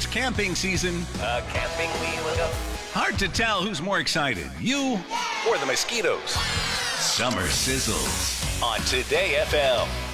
camping season. Camping we will go. Hard to tell who's more excited, you Or the mosquitoes. Summer Sizzles. On Today FM.